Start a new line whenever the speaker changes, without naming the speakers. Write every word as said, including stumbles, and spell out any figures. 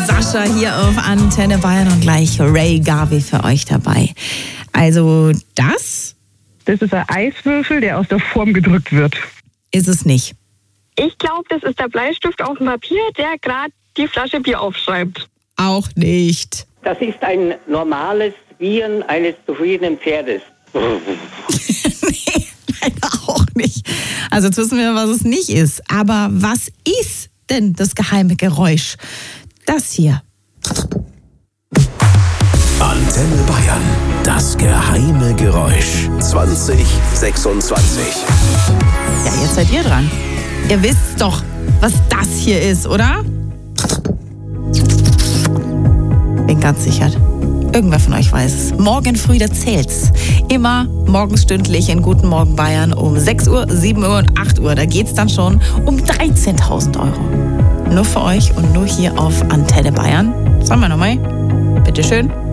Sascha hier auf Antenne Bayern und gleich Ray Garvey für euch dabei. Also das?
Das ist ein Eiswürfel, der aus der Form gedrückt wird.
Ist es nicht.
Ich glaube, das ist der Bleistift auf dem Papier, der gerade die Flasche Bier aufschreibt.
Auch nicht.
Das ist ein normales Wiehern eines zufriedenen Pferdes.
Nee, leider auch nicht. Also jetzt wissen wir, was es nicht ist. Aber was ist denn das geheime Geräusch? Das hier.
Antenne Bayern. Das geheime Geräusch. zwanzig sechsundzwanzig.
Ja, jetzt seid ihr dran. Ihr wisst doch, was das hier ist, oder? Bin ganz sicher. Irgendwer von euch weiß es. Morgen früh, da zählt's. Immer morgens stündlich in Guten Morgen Bayern um sechs Uhr, sieben Uhr und acht Uhr. Da geht's dann schon um dreizehntausend Euro. Nur für euch und nur hier auf Antenne Bayern. Sagen wir nochmal. Bitteschön.